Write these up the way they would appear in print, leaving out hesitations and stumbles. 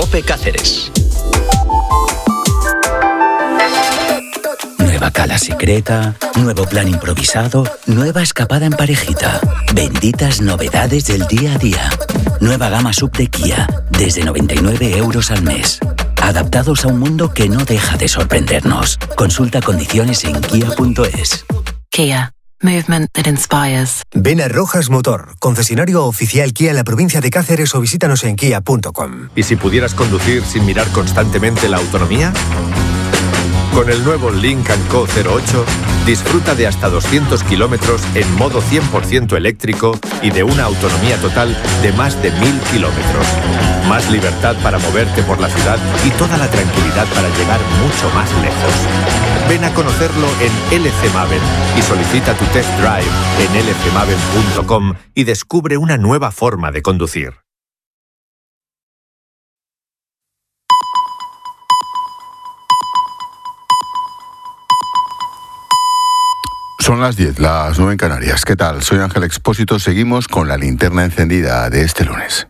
COPE Cáceres. Nueva cala secreta, nuevo plan improvisado, nueva escapada en parejita. Benditas novedades del día a día. Nueva gama sub de Kia, desde 99 € al mes. Adaptados a un mundo que no deja de sorprendernos. Consulta condiciones en kia.es. Kia. Movement that inspires. Ven a Rojas Motor, concesionario oficial Kia en la provincia de Cáceres, o visítanos en kia.com. ¿Y si pudieras conducir sin mirar constantemente la autonomía? Con el nuevo Lynk & Co 08, disfruta de hasta 200 kilómetros en modo 100% eléctrico y de una autonomía total de más de 1000 kilómetros. Más libertad para moverte por la ciudad y toda la tranquilidad para llegar mucho más lejos. Ven a conocerlo en LC Maven y solicita tu test drive en lcmaven.com y descubre una nueva forma de conducir. Son las 10, las 9 en Canarias. ¿Qué tal? Soy Ángel Expósito. Seguimos con la linterna encendida de este lunes.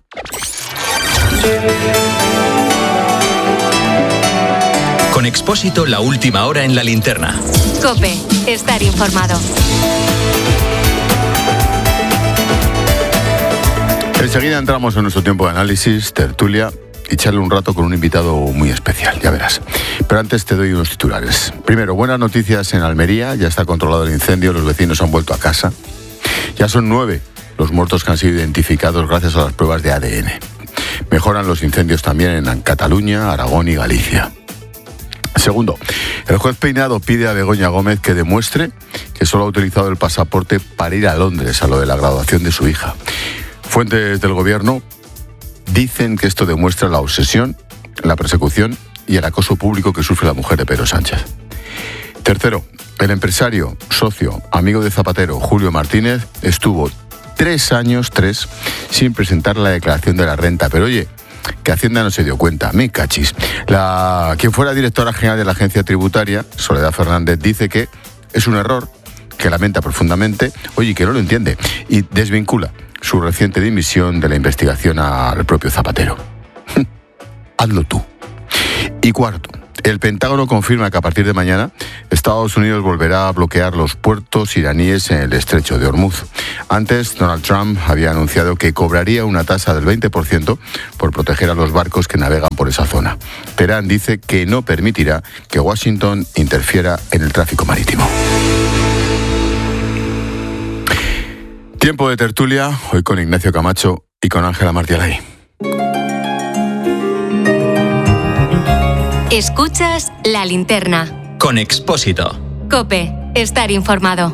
Con Expósito, la última hora en la linterna. COPE, estar informado. Enseguida entramos en nuestro tiempo de análisis, tertulia y charle un rato con un invitado muy especial, ya verás. Pero antes te doy unos titulares. Primero, buenas noticias en Almería. Ya está controlado el incendio, los vecinos han vuelto a casa. Ya son 9 los muertos que han sido identificados gracias a las pruebas de ADN. Mejoran los incendios también en Cataluña, Aragón y Galicia. Segundo, el juez Peinado pide a Begoña Gómez que demuestre que solo ha utilizado el pasaporte para ir a Londres a lo de la graduación de su hija. Fuentes del gobierno dicen que esto demuestra la obsesión, la persecución y el acoso público que sufre la mujer de Pedro Sánchez. Tercero, el empresario, socio, amigo de Zapatero, Julio Martínez, estuvo 3 años, sin presentar la declaración de la renta. Pero oye, que Hacienda no se dio cuenta, me cachis. Quien fuera directora general de la agencia tributaria, Soledad Fernández, dice que es un error, que lamenta profundamente, oye, que no lo entiende, y desvincula su reciente dimisión de la investigación al propio Zapatero. Hazlo tú. Y cuarto, el Pentágono confirma que a partir de mañana Estados Unidos volverá a bloquear los puertos iraníes en el estrecho de Hormuz. Antes, Donald Trump había anunciado que cobraría una tasa del 20% por proteger a los barcos que navegan por esa zona. Teherán dice que no permitirá que Washington interfiera en el tráfico marítimo. Tiempo de tertulia, hoy con Ignacio Camacho y con Ángela Martialay. Escuchas La Linterna. Con Expósito. COPE, estar informado.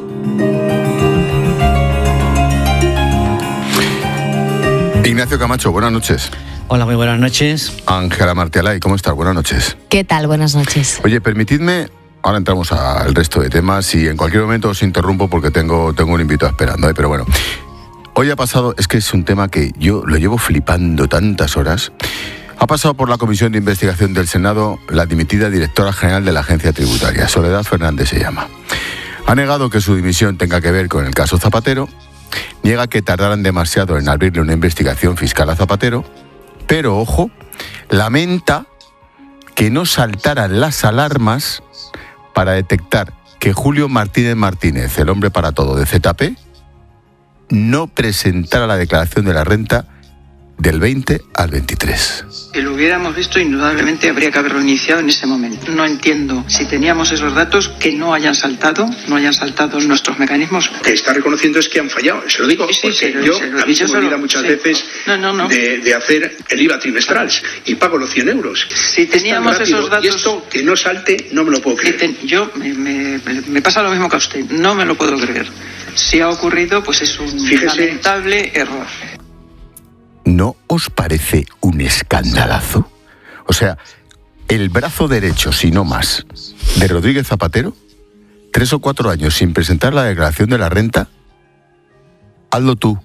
Ignacio Camacho, buenas noches. Hola, muy buenas noches. Ángela Martialay, ¿cómo estás? Buenas noches. ¿Qué tal? Buenas noches. Oye, permitidme, ahora entramos al resto de temas y en cualquier momento os interrumpo porque tengo un invitado esperando, pero bueno. Hoy ha pasado, es que es un tema que yo lo llevo flipando tantas horas. Ha pasado por la Comisión de Investigación del Senado la dimitida directora general de la agencia tributaria, Soledad Fernández se llama. Ha negado que su dimisión tenga que ver con el caso Zapatero, niega que tardaran demasiado en abrirle una investigación fiscal a Zapatero, pero, ojo, lamenta que no saltaran las alarmas para detectar que Julio Martínez, el hombre para todo de ZP, no presentara la declaración de la renta del 20 al 23. Si lo hubiéramos visto, indudablemente habría que haberlo iniciado en ese momento. No entiendo si teníamos esos datos que no hayan saltado nuestros mecanismos. Que está reconociendo es que han fallado, se lo digo, sí, porque a mí se me olvida muchas veces de hacer el IVA trimestral y pago los 100 euros. Si teníamos esos datos... Y esto, que no salte, no me lo puedo creer. Me pasa lo mismo que a usted, no me lo puedo creer. Si ha ocurrido, pues es un lamentable error. ¿No os parece un escandalazo? O sea, el brazo derecho, si no más, de Rodríguez Zapatero, 3 o 4 años sin presentar la declaración de la renta. Hazlo tú,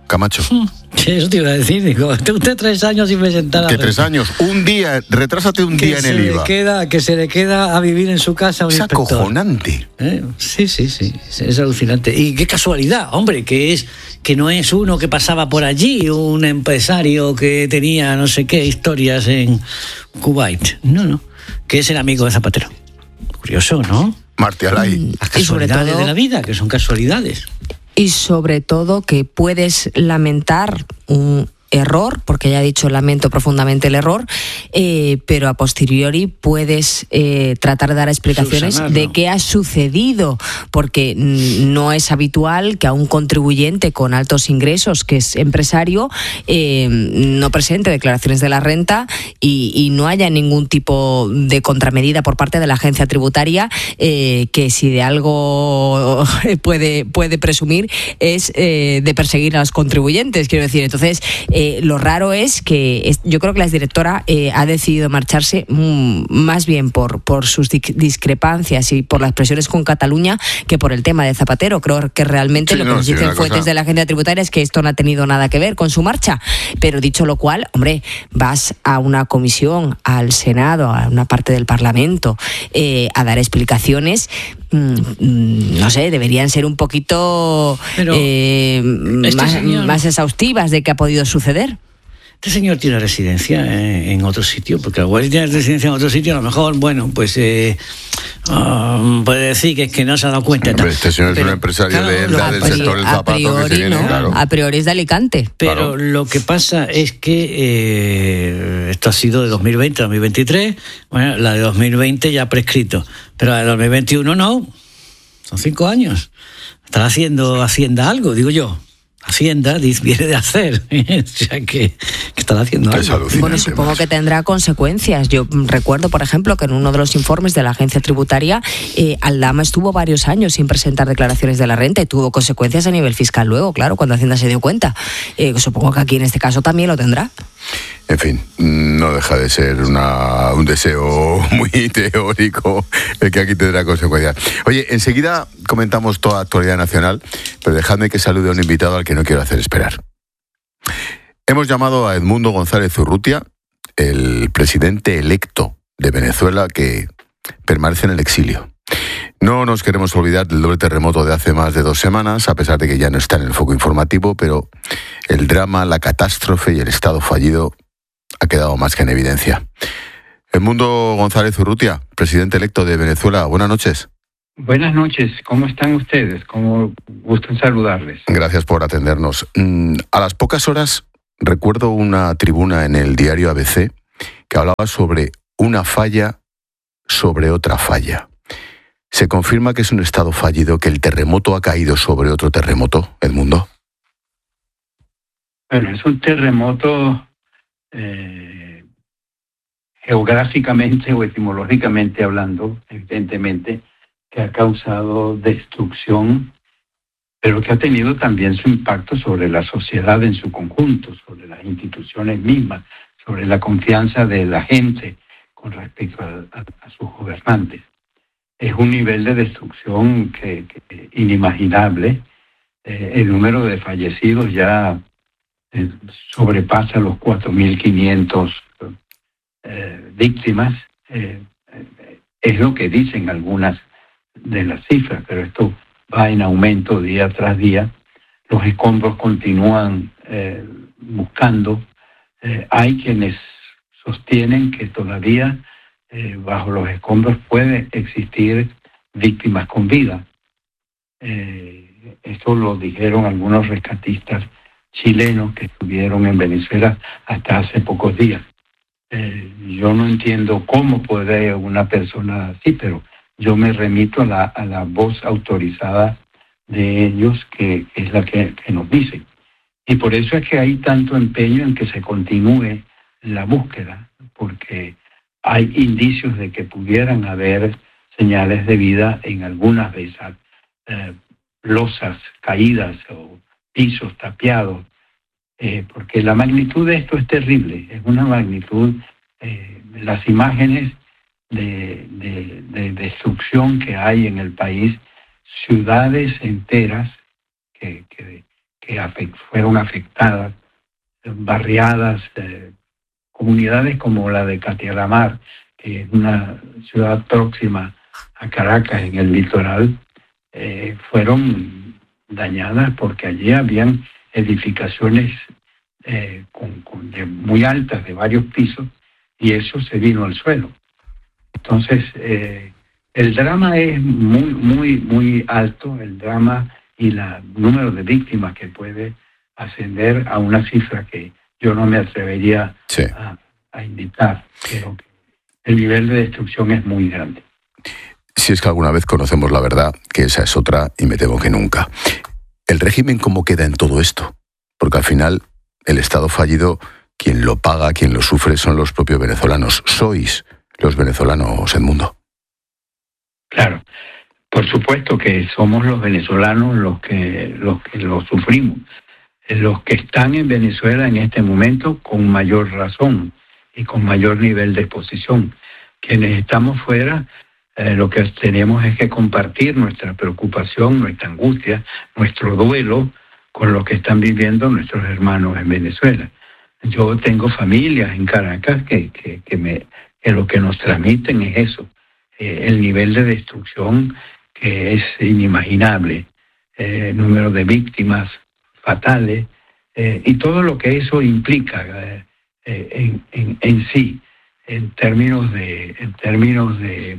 Camacho? Eso te iba a decir, digo, usted 3 años sin presentar. ¿Qué 3 años? Un día, retrásate un día en el IVA. Que se le queda a vivir en su casa un inspector. Es acojonante. Sí, es alucinante. Y qué casualidad, hombre, que no es uno que pasaba por allí, un empresario que tenía no sé qué historias en Kuwait. No, que es el amigo de Zapatero. Curioso, ¿no? Martí Alay. Las casualidades de la vida, que son casualidades. Y sobre todo que puedes lamentar un error, porque ya he dicho lamento profundamente el error, pero a posteriori puedes tratar de dar explicaciones de qué ha sucedido, porque no es habitual que a un contribuyente con altos ingresos, que es empresario, no presente declaraciones de la renta y no haya ningún tipo de contramedida por parte de la agencia tributaria, que si de algo puede presumir es de perseguir a los contribuyentes, quiero decir. Entonces, lo raro es que yo creo que la exdirectora ha decidido marcharse más bien por sus discrepancias y por las presiones con Cataluña que por el tema de Zapatero. Creo que realmente lo que nos dicen fuentes de la agencia tributaria es que esto no ha tenido nada que ver con su marcha. Pero dicho lo cual, hombre, vas a una comisión, al Senado, a una parte del Parlamento, a dar explicaciones. No sé, deberían ser un poquito más exhaustivas de qué ha podido suceder. Este señor tiene residencia en otro sitio, porque igual si tiene residencia en otro sitio, a lo mejor, bueno, pues puede decir que es que no se ha dado cuenta. Este señor es un empresario del sector del zapato que se viene, claro. A priori es de Alicante. Pero lo que pasa es que esto ha sido de 2020 a 2023, bueno, la de 2020 ya ha prescrito, pero la de 2021 no, son 5 años. Estará haciendo Hacienda algo, digo yo. Hacienda viene de hacer, o sea que estará haciendo algo. Bueno, supongo que tendrá consecuencias. Yo recuerdo, por ejemplo, que en uno de los informes de la agencia tributaria, Aldama estuvo varios años sin presentar declaraciones de la renta y tuvo consecuencias a nivel fiscal luego, claro, cuando Hacienda se dio cuenta. Supongo que aquí en este caso también lo tendrá. En fin, no deja de ser un deseo muy teórico el que aquí tendrá consecuencias. Oye, enseguida comentamos toda la actualidad nacional, pero dejadme que salude a un invitado al que no quiero hacer esperar. Hemos llamado a Edmundo González Urrutia, el presidente electo de Venezuela que permanece en el exilio. No nos queremos olvidar del doble terremoto de hace más de 2 semanas, a pesar de que ya no está en el foco informativo, pero el drama, la catástrofe y el estado fallido ha quedado más que en evidencia. Edmundo González Urrutia, presidente electo de Venezuela, buenas noches. Buenas noches, ¿cómo están ustedes? ¿Cómo gustan saludarles? Gracias por atendernos. A las pocas horas recuerdo una tribuna en el diario ABC que hablaba sobre una falla sobre otra falla. ¿Se confirma que es un estado fallido, que el terremoto ha caído sobre otro terremoto, Edmundo? Bueno, es un terremoto geográficamente o etimológicamente hablando, evidentemente, que ha causado destrucción, pero que ha tenido también su impacto sobre la sociedad en su conjunto, sobre las instituciones mismas, sobre la confianza de la gente con respecto a sus gobernantes. Es un nivel de destrucción que inimaginable. El número de fallecidos ya sobrepasa los 4.500 víctimas. Es lo que dicen algunas de las cifras, pero esto va en aumento día tras día. Los escombros continúan buscando. Hay quienes sostienen que todavía bajo los escombros puede existir víctimas con vida. Esto lo dijeron algunos rescatistas chilenos que estuvieron en Venezuela hasta hace pocos días. Yo no entiendo cómo puede una persona así, pero yo me remito a la voz autorizada de ellos, que es la que nos dice. Y por eso es que hay tanto empeño en que se continúe la búsqueda, porque hay indicios de que pudieran haber señales de vida en algunas de esas losas caídas o pisos tapiados, porque la magnitud de esto es terrible. Es una magnitud, las imágenes de destrucción que hay en el país, ciudades enteras que fueron afectadas, barriadas, comunidades como la de Catialamar, que es una ciudad próxima a Caracas en el litoral, fueron dañadas porque allí habían edificaciones muy altas, de varios pisos, y eso se vino al suelo. Entonces, el drama es muy alto, el drama y el número de víctimas que puede ascender a una cifra que yo no me atrevería a indicar, pero el nivel de destrucción es muy grande. Si es que alguna vez conocemos la verdad, que esa es otra, y me temo que nunca. ¿El régimen cómo queda en todo esto? Porque al final, el Estado fallido, quien lo paga, quien lo sufre, son los propios venezolanos. Sois los venezolanos, Edmundo. Claro, por supuesto que somos los venezolanos los que lo sufrimos. Los que están en Venezuela en este momento con mayor razón y con mayor nivel de exposición. Quienes estamos fuera, lo que tenemos es que compartir nuestra preocupación, nuestra angustia, nuestro duelo con lo que están viviendo nuestros hermanos en Venezuela. Yo tengo familias en Caracas que lo que nos transmiten es eso, el nivel de destrucción que es inimaginable, número de víctimas fatales, y todo lo que eso implica en sí, en términos de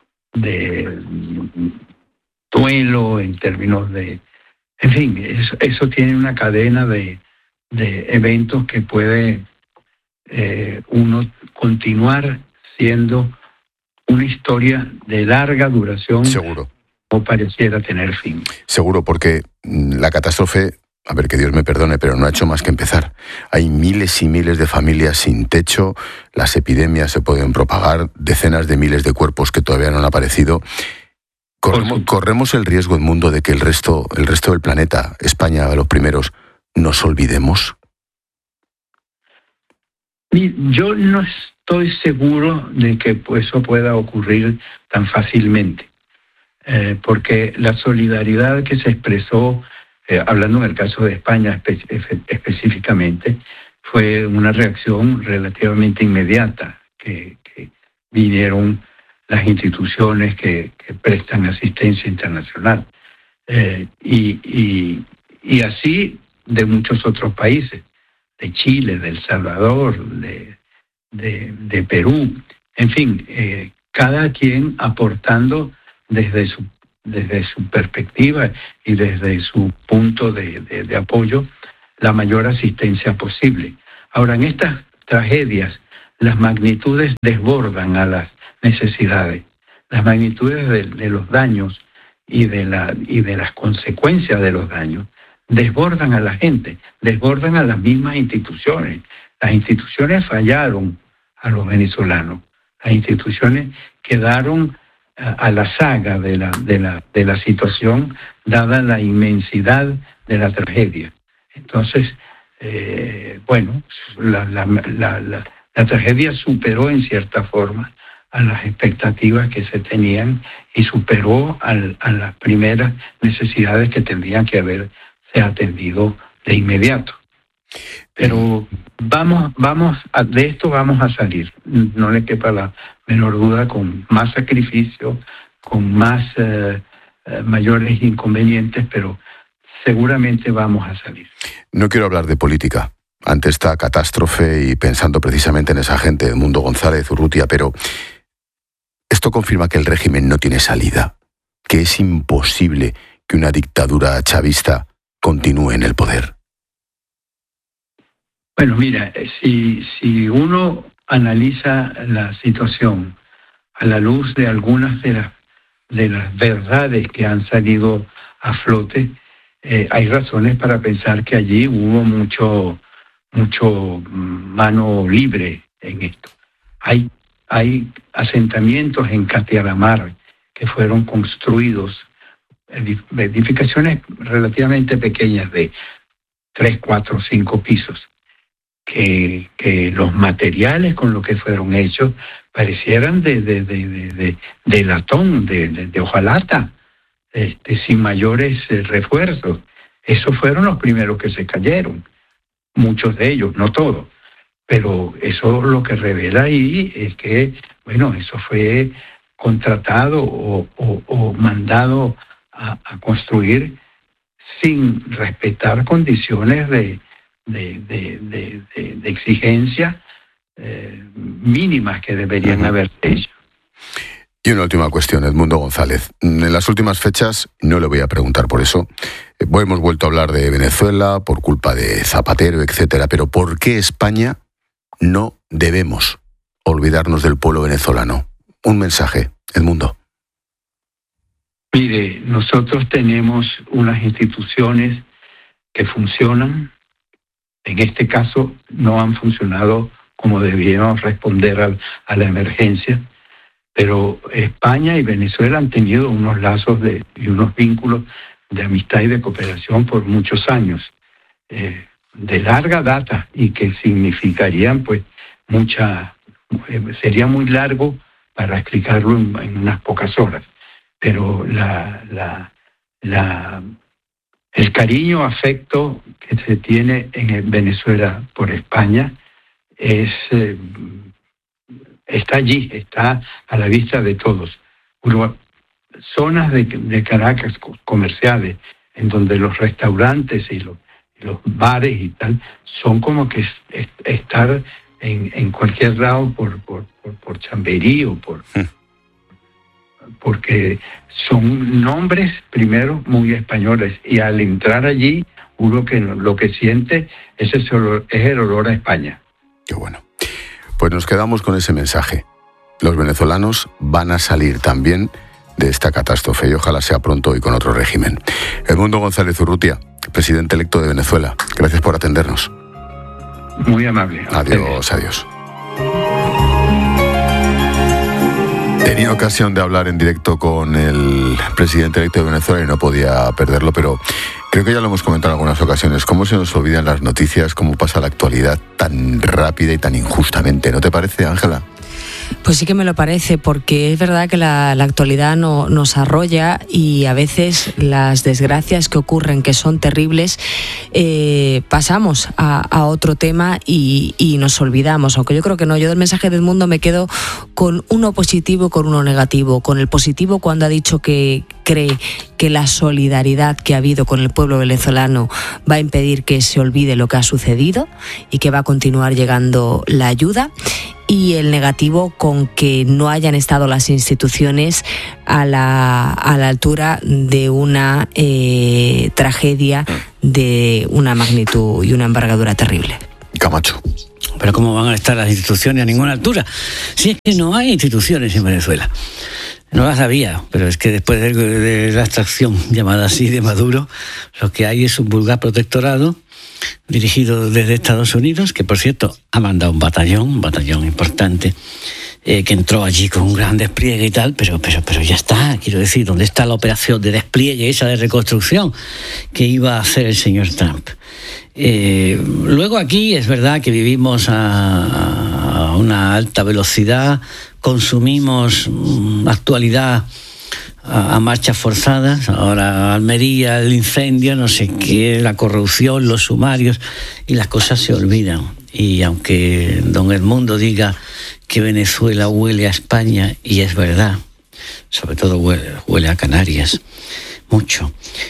duelo, en términos de... En fin, eso tiene una cadena de eventos que puede uno continuar siendo una historia de larga duración. Seguro. O pareciera tener fin. Seguro, porque la catástrofe, a ver, que Dios me perdone, pero no ha hecho más que empezar. Hay miles y miles de familias sin techo, las epidemias se pueden propagar, decenas de miles de cuerpos que todavía no han aparecido. Corremos el riesgo, Edmundo, de que el resto del planeta, España, los primeros, nos olvidemos. Yo no estoy seguro de que eso pueda ocurrir tan fácilmente, porque la solidaridad que se expresó, hablando en el caso de España específicamente, fue una reacción relativamente inmediata, que vinieron las instituciones que prestan asistencia internacional, y así de muchos otros países, de Chile, de El Salvador, de Perú, en fin, cada quien aportando desde su perspectiva y desde su punto de apoyo la mayor asistencia posible. Ahora, en estas tragedias, las magnitudes desbordan a las necesidades, las magnitudes de los daños y de las consecuencias de los daños desbordan a la gente, desbordan a las mismas instituciones. Las instituciones fallaron a los venezolanos, las instituciones quedaron a la saga de la situación, dada la inmensidad de la tragedia. Entonces, la tragedia superó en cierta forma a las expectativas que se tenían y superó a las primeras necesidades que tendrían que haberse atendido de inmediato. Pero de esto vamos a salir, no le quepa la menor duda, con más sacrificio, con más mayores inconvenientes, pero seguramente vamos a salir. No quiero hablar de política ante esta catástrofe y pensando precisamente en esa gente, Edmundo González, Urrutia, pero esto confirma que el régimen no tiene salida, que es imposible que una dictadura chavista continúe en el poder. Bueno, mira, si uno analiza la situación a la luz de algunas de las verdades que han salido a flote, hay razones para pensar que allí hubo mucho mano libre en esto. Hay asentamientos en Catialamar que fueron construidos, edificaciones relativamente pequeñas de 3, 4, 5 pisos, que los materiales con los que fueron hechos parecieran de latón, de hojalata, sin mayores refuerzos. esos fueron los primeros que se cayeron, muchos de ellos, no todos. Pero eso lo que revela ahí es que, bueno, eso fue contratado o mandado a construir sin respetar condiciones de exigencia mínimas que deberían haber hecho. Y una última cuestión, Edmundo González. En las últimas fechas, no le voy a preguntar por eso, hemos vuelto a hablar de Venezuela por culpa de Zapatero, etcétera, pero ¿por qué España no debemos olvidarnos del pueblo venezolano? Un mensaje, Edmundo. Mire, nosotros tenemos unas instituciones que funcionan. En este caso no han funcionado como debíamos responder a la emergencia, pero España y Venezuela han tenido unos lazos y unos vínculos de amistad y de cooperación por muchos años, de larga data, y que significarían pues sería muy largo para explicarlo en unas pocas horas. Pero el cariño, afecto que se tiene en Venezuela por España está allí, está a la vista de todos. Zonas de Caracas comerciales, en donde los restaurantes y los bares y tal son como que estar en cualquier lado por Chamberí o porque son nombres primero muy españoles, y al entrar allí uno que lo que siente es el olor a España. Qué bueno. Pues nos quedamos con ese mensaje. Los venezolanos van a salir también de esta catástrofe, y ojalá sea pronto y con otro régimen. Edmundo González Urrutia, presidente electo de Venezuela, gracias por atendernos. Muy amable. Adiós. Tenía ocasión de hablar en directo con el presidente electo de Venezuela y no podía perderlo, pero creo que ya lo hemos comentado en algunas ocasiones. ¿Cómo se nos olvidan las noticias? ¿Cómo pasa la actualidad tan rápida y tan injustamente? ¿No te parece, Ángela? Pues sí que me lo parece, porque es verdad que la actualidad nos arrolla, y a veces las desgracias que ocurren, que son terribles, pasamos a otro tema y nos olvidamos. Aunque yo creo que no. Yo del mensaje del mundo me quedo con uno positivo y con uno negativo. Con el positivo, cuando ha dicho que cree que la solidaridad que ha habido con el pueblo venezolano va a impedir que se olvide lo que ha sucedido y que va a continuar llegando la ayuda. Y el negativo, con que no hayan estado las instituciones a la altura de una tragedia de una magnitud y una envergadura terrible. Camacho. Pero ¿cómo van a estar las instituciones a ninguna altura? Si es que no hay instituciones en Venezuela. No las había, pero es que después de la extracción, llamada así, de Maduro, lo que hay es un vulgar protectorado dirigido desde Estados Unidos, que por cierto ha mandado un batallón importante, que entró allí con un gran despliegue y tal, pero ya está. Quiero decir, ¿dónde está la operación de despliegue, esa de reconstrucción que iba a hacer el señor Trump? Luego aquí es verdad que vivimos a una alta velocidad, consumimos actualidad a marchas forzadas. Ahora Almería, el incendio, no sé qué, la corrupción, los sumarios, y las cosas se olvidan. Y aunque don Edmundo diga que Venezuela huele a España, y es verdad, sobre todo huele a Canarias, mucho,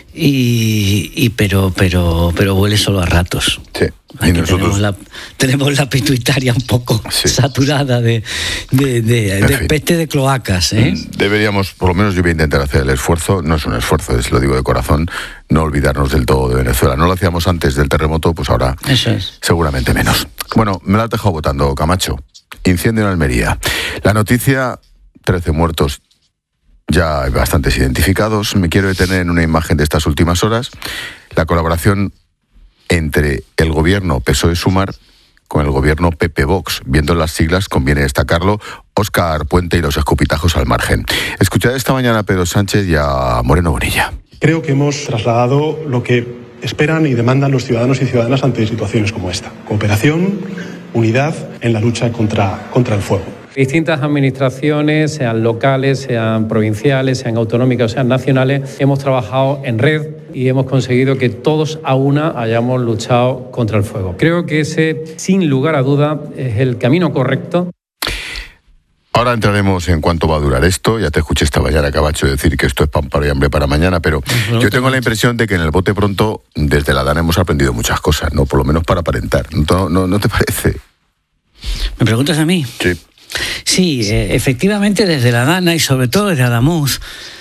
pero huele solo a ratos. Sí. Y nosotros tenemos la pituitaria un poco saturada de peste de cloacas, ¿eh? Deberíamos, por lo menos yo voy a intentar hacer el esfuerzo, no es un esfuerzo, lo digo de corazón, no olvidarnos del todo de Venezuela. No lo hacíamos antes del terremoto, pues ahora seguramente menos. Bueno, me la has dejado votando, Camacho. Incendio en Almería. La noticia, 13 muertos, ya hay bastantes identificados. Me quiero detener en una imagen de estas últimas horas. La colaboración entre el gobierno PSOE-Sumar con el gobierno PP-Vox. Viendo las siglas, conviene destacarlo. Óscar Puente y los escupitajos al margen. Escuchad esta mañana a Pedro Sánchez y a Moreno Bonilla. Creo que hemos trasladado lo que esperan y demandan los ciudadanos y ciudadanas ante situaciones como esta. Cooperación, unidad en la lucha contra el fuego. Distintas administraciones, sean locales, sean provinciales, sean autonómicas o sean nacionales, hemos trabajado en red y hemos conseguido que todos a una hayamos luchado contra el fuego. Creo que ese, sin lugar a duda, es el camino correcto. Ahora entraremos en cuánto va a durar esto. Ya te escuché esta mañana, Camacho, decir que esto es pan para y hambre para mañana, pero yo tengo la impresión de que en el bote pronto, desde la DANA hemos aprendido muchas cosas, ¿no? Por lo menos para aparentar. ¿No te parece? ¿Me preguntas a mí? Sí. Sí, efectivamente desde la DANA y sobre todo desde Adamuz,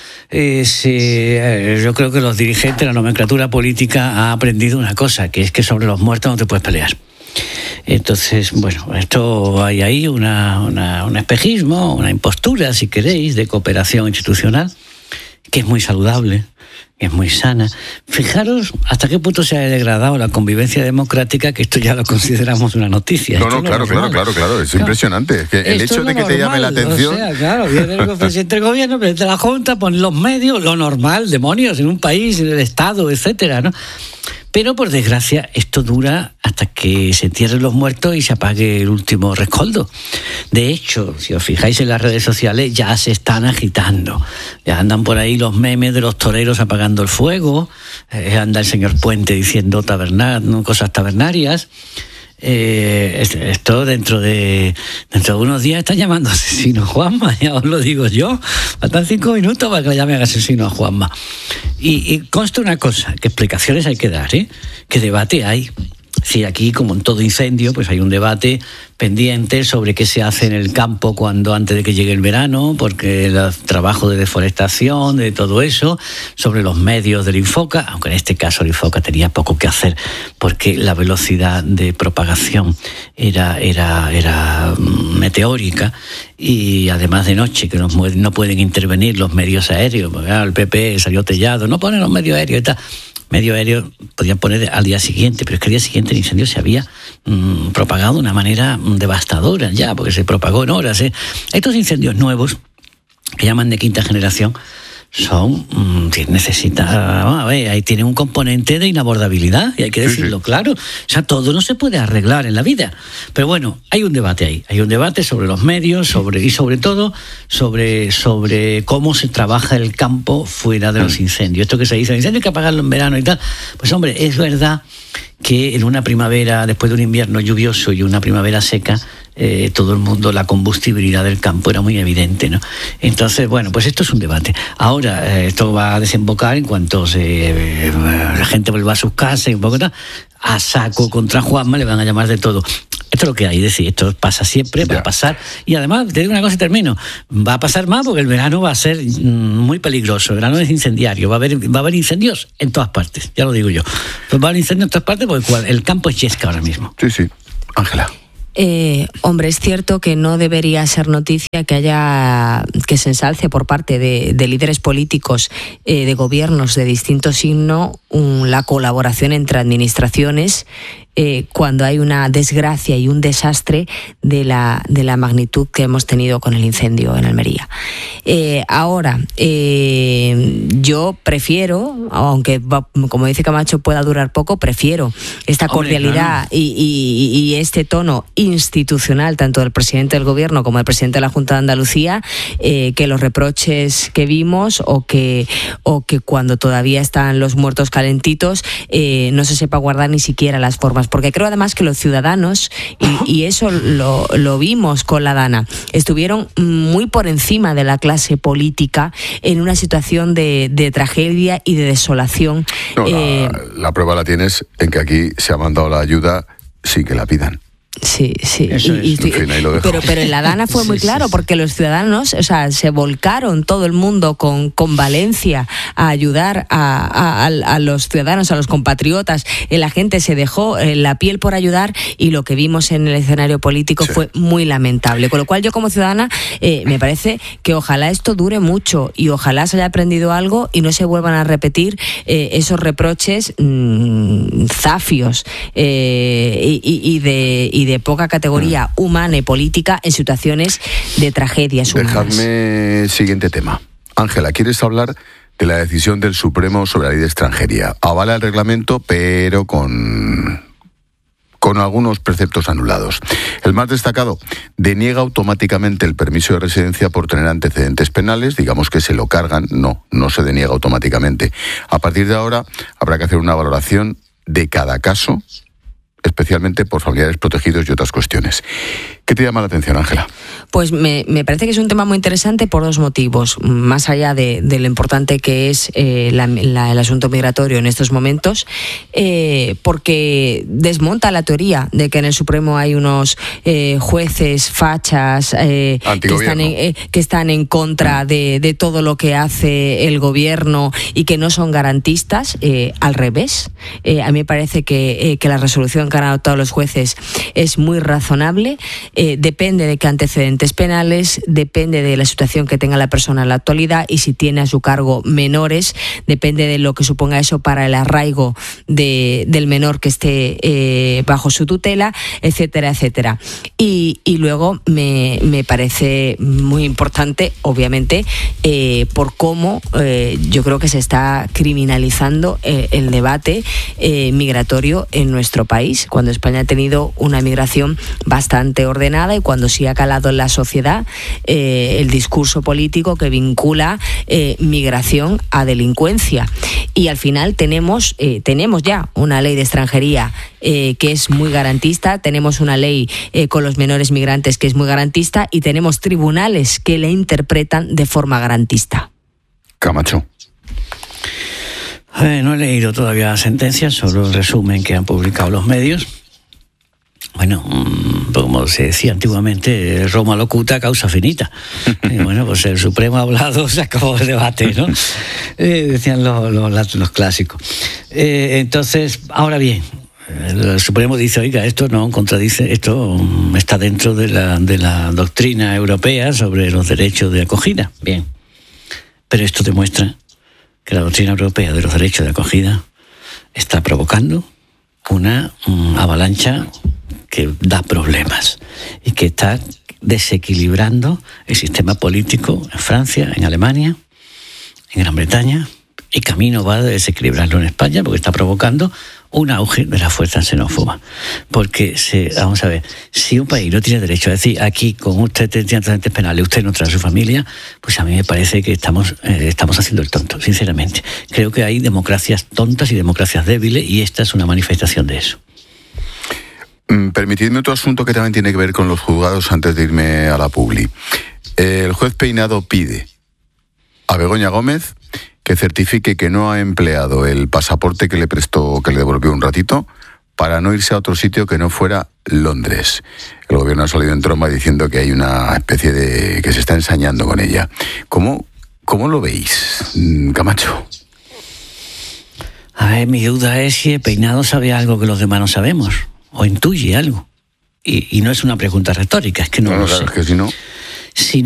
yo creo que los dirigentes, la nomenclatura política ha aprendido una cosa, que es que sobre los muertos no te puedes pelear. Entonces, bueno, esto hay ahí un espejismo, una impostura, si queréis, de cooperación institucional, que es muy saludable, que es muy sana. Fijaros hasta qué punto se ha degradado la convivencia democrática, que esto ya lo consideramos una noticia. No, claro, es impresionante. Es que el hecho de que te llame la atención... O sea, claro, viene el presidente del gobierno, el presidente de la Junta, pone los medios, lo normal, demonios, en un país, en el Estado, etcétera, ¿no? Pero, por desgracia, esto dura hasta que se entierren los muertos y se apague el último rescoldo. De hecho, si os fijáis en las redes sociales, ya se están agitando. Ya andan por ahí los memes de los toreros apagando el fuego, anda el señor Puente diciendo cosas tabernarias. Esto dentro de unos días están llamando asesino a Juanma, ya os lo digo yo. Faltan 5 minutos para que le llamen asesino a Juanma. Y consta una cosa, que explicaciones hay que dar, que debate hay. Sí, aquí, como en todo incendio, pues hay un debate pendiente sobre qué se hace en el campo antes de que llegue el verano, porque el trabajo de deforestación, de todo eso, sobre los medios del Infoca, aunque en este caso el Infoca tenía poco que hacer, porque la velocidad de propagación era meteórica, y además de noche, que no pueden intervenir los medios aéreos, porque el PP salió Tellado, no ponen los medios aéreos y tal. Medio aéreo podían poner al día siguiente, pero es que al día siguiente el incendio se había propagado de una manera devastadora ya, porque se propagó en horas. Estos incendios nuevos, que llaman de quinta generación, ahí tiene un componente de inabordabilidad, y hay que decirlo claro. O sea, todo no se puede arreglar en la vida. Pero bueno, hay un debate ahí. Hay un debate sobre los medios, y sobre todo sobre cómo se trabaja el campo fuera de los incendios. Esto que se dice, el incendio hay que apagarlo en verano y tal. Pues hombre, es verdad que en una primavera, después de un invierno lluvioso y una primavera seca, todo el mundo, la combustibilidad del campo era muy evidente, ¿no? Entonces, bueno, pues esto es un debate. Ahora, esto va a desembocar en cuanto la gente vuelva a sus casas y un poco tal, a saco contra Juanma, le van a llamar de todo. Esto es lo que hay, es decir, esto pasa siempre, va a pasar, y además, te digo una cosa y termino, va a pasar más porque el verano va a ser muy peligroso, el verano es incendiario, va a haber incendios en todas partes, ya lo digo yo. Pues va a haber incendios en todas partes porque el campo es Yesca ahora mismo. Sí, Ángela. Hombre, es cierto que no debería ser noticia que se ensalce por parte de líderes políticos de gobiernos de distinto signo la colaboración entre administraciones cuando hay una desgracia y un desastre de la magnitud que hemos tenido con el incendio en Almería. Ahora, yo prefiero, aunque como dice Camacho pueda durar poco, prefiero esta cordialidad, claro, y este tono institucional tanto del presidente del gobierno como del presidente de la Junta de Andalucía, que los reproches que vimos o que cuando todavía están los muertos calentitos no se sepa guardar ni siquiera las formas, porque creo además que los ciudadanos, y eso lo vimos con la DANA, estuvieron muy por encima de la clase política en una situación de tragedia y de desolación. No, la prueba la tienes en que aquí se ha mandado la ayuda sin que la pidan. Sí. Pero en la DANA fue muy claro, porque los ciudadanos, se volcaron todo el mundo con Valencia a ayudar a los ciudadanos, a los compatriotas. La gente se dejó la piel por ayudar, y lo que vimos en el escenario político fue muy lamentable. Con lo cual yo, como ciudadana, me parece que ojalá esto dure mucho y ojalá se haya aprendido algo y no se vuelvan a repetir esos reproches zafios y de poca categoría humana y política en situaciones de tragedias humanas. Dejadme siguiente tema. Ángela, ¿quieres hablar de la decisión del Supremo sobre la ley de extranjería? Avala el reglamento, pero con con algunos preceptos anulados. El más destacado, deniega automáticamente el permiso de residencia por tener antecedentes penales, digamos que se lo cargan, no se deniega automáticamente. A partir de ahora habrá que hacer una valoración de cada caso, especialmente por familiares protegidos y otras cuestiones. ¿Qué te llama la atención, Ángela? Pues me parece que es un tema muy interesante por dos motivos, más allá de lo importante que es el asunto migratorio en estos momentos, porque desmonta la teoría de que en el Supremo hay unos jueces fachas que están en contra de todo lo que hace el gobierno y que no son garantistas. Al revés, a mí me parece que la resolución que han adoptado los jueces es muy razonable. Depende de qué antecedentes penales, depende de la situación que tenga la persona en la actualidad y si tiene a su cargo menores, depende de lo que suponga eso para el arraigo del menor que esté bajo su tutela, etcétera, etcétera. Y luego me parece muy importante, obviamente, por cómo yo creo que se está criminalizando el debate migratorio en nuestro país, cuando España ha tenido una migración bastante ordenada y cuando sí ha calado en la sociedad el discurso político que vincula migración a delincuencia. Y al final tenemos ya una ley de extranjería que es muy garantista, tenemos una ley con los menores migrantes que es muy garantista y tenemos tribunales que la interpretan de forma garantista. Camacho. No he leído todavía la sentencia, solo el resumen que han publicado los medios. Bueno, como se decía antiguamente, Roma locuta, causa finita. Y bueno, pues el Supremo ha hablado, se acabó el debate, ¿no? Decían los clásicos. Entonces, ahora bien, el Supremo dice, oiga, esto no contradice, esto está dentro de la doctrina europea sobre los derechos de acogida. Bien, pero esto demuestra que la doctrina europea de los derechos de acogida está provocando una avalancha que da problemas y que está desequilibrando el sistema político en Francia, en Alemania, en Gran Bretaña, y camino va a desequilibrarlo en España porque está provocando un auge de las fuerzas xenófobas. Porque, vamos a ver, si un país no tiene derecho a decir, aquí con usted tiene antecedentes penales, usted no trae a su familia, pues a mí me parece que estamos haciendo el tonto, sinceramente. Creo que hay democracias tontas y democracias débiles y esta es una manifestación de eso. Permitidme otro asunto que también tiene que ver con los juzgados antes de irme a la publi. El juez Peinado pide a Begoña Gómez que certifique que no ha empleado el pasaporte que le prestó, que le devolvió un ratito, para no irse a otro sitio que no fuera Londres. El gobierno ha salido en tromba diciendo que hay una especie de... que se está ensañando con ella. ¿Cómo lo veis, Camacho? A ver, mi duda es si el Peinado sabe algo que los demás no sabemos, o intuye algo. Y no es una pregunta retórica, es que no lo sé. Claro, es que si no...